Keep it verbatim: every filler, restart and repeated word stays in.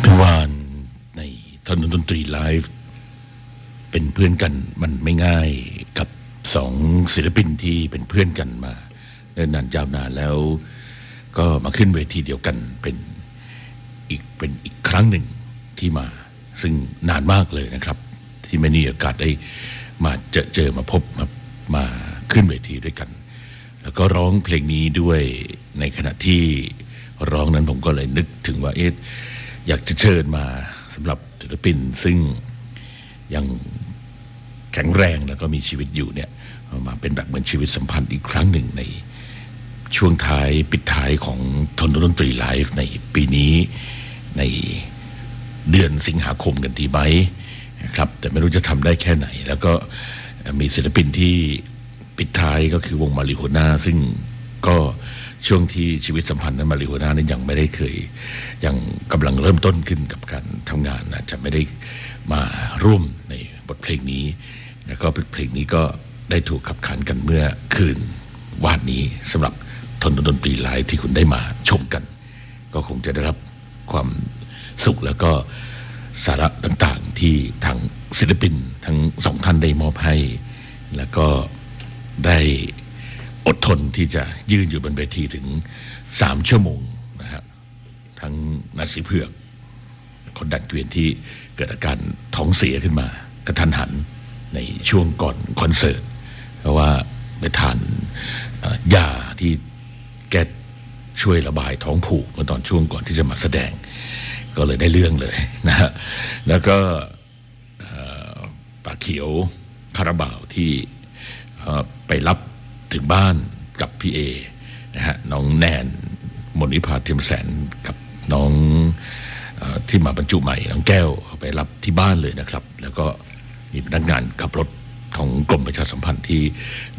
เมื่อวานในถนนดนตรีไลฟ์เป็นเพื่อนกันมันไม่ง่ายกับสองศิลปินที่เป็นเพื่อนกันมาเนิ่นนานยาวนานแล้วก็มาขึ้นเวทีเดียวกันเป็นอีกเป็นอีกครั้งหนึ่งที่มาซึ่งนานมากเลยนะครับที่ไม่มีโอกาสได้มาเจอเจอมาพบมามาขึ้นเวทีด้วยกันแล้วก็ร้องเพลงนี้ด้วยในขณะที่ร้องนั้นผมก็เลยนึกถึงว่าเอ๊ะอยากจะเชิญมาสำหรับศิลปินซึ่งยังแข็งแรงแล้วก็มีชีวิตอยู่เนี่ยมาเป็นแบบเหมือนชีวิตสัมพันธ์อีกครั้งหนึ่งในช่วงท้ายปิดท้ายของถนนดนตรีไลฟ์ในปีนี้ในเดือนสิงหาคมกันทีไหมนะครับแต่ไม่รู้จะทำได้แค่ไหนแล้วก็มีศิลปินที่ปิดท้ายก็คือวงมาริโฮน่าซึ่งก็ช่วงที่ชีวิตสัมพันธ์นั้นมาริโฮน่านั้นยังไม่ได้เคยยังกำลังเริ่มต้นขึ้นกับการทำงานอาจจะไม่ได้มาร่วมในบทเพลงนี้แล้วก็เพลงนี้ก็ได้ถูกขับขานกันเมื่อคืนวานนี้สำหรับถนนดนตรีไลฟ์ที่คุณได้มาชมกันก็คงจะได้รับความสุขแล้วก็สาระต่างๆที่ทางศิลปินทั้งสองท่านได้มอบให้แล้วก็ได้อดทนที่จะยืนอยู่บนเวทีถึงสามชั่วโมงนะครับทั้งนาสีเผือกคนดันเกวียนที่เกิดอาการท้องเสียขึ้นมากระทันหันในช่วงก่อนคอนเสิร์ตเพราะว่าไปทานยาที่แก้ช่วยระบายท้องผูกเมื่อตอนช่วงก่อนที่จะมาแสดงก็เลยได้เรื่องเลยนะฮะแล้วก็ปากเขียวคาราบาวที่ไปรับถึงบ้านกับพี่เอนะฮะน้องแนนมนิพาเทียมแสนกับน้องเอ่อที่มาบรรจุใหม่น้องแก้วไปรับที่บ้านเลยนะครับแล้วก็มีพนักงานขับรถของกรมประชาสัมพันธ์ที่